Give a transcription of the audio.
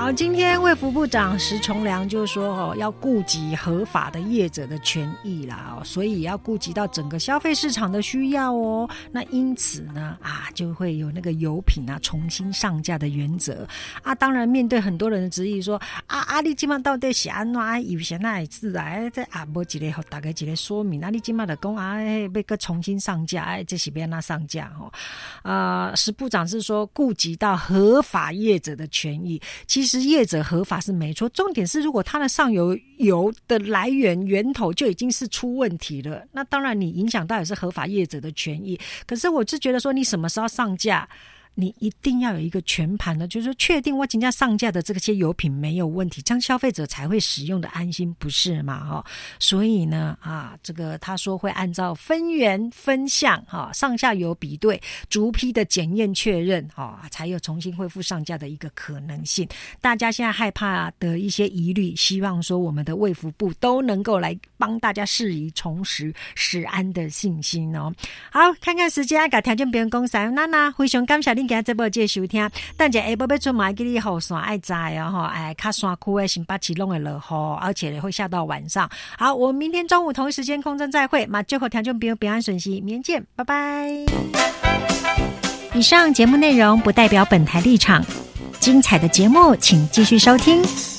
好，今天卫福部长石崇良就说要顾及合法的业者的权益啦，所以要顾及到整个消费市场的需要哦。那因此呢就会有那个油品重新上架的原则当然面对很多人的质疑说你现在到底是怎样有些那是来这没一个大概一个说明你现在就说要个重新上架这是要怎样上架石部长是说顾及到合法业者的权益，其实业者合法是没错，重点是如果它的上游油的来源源头就已经是出问题了，那当然你影响到也是合法业者的权益。可是我是觉得说你什么时候上架，你一定要有一个全盘的，就是说确定我今天上架的这些油品没有问题，这样消费者才会使用的安心，不是吗？所以呢这个他说会按照分源分项上下游比对，逐批的检验确认才有重新恢复上架的一个可能性。大家现在害怕的一些疑虑，希望说我们的卫福部都能够来帮大家释疑，重拾食安的信心哦。好，看看时间给条件别人讲三娜娜，非常感谢您今日这部节收听，但是下晡要出门记得雨伞爱载较山区的新北市拢会落雨，而且会下到晚上。好，我们明天中午同一时间空中再会，祝福听众朋友平安顺心，明天见，拜拜。以上节目内容不代表本台立场，精彩的节目请继续收听。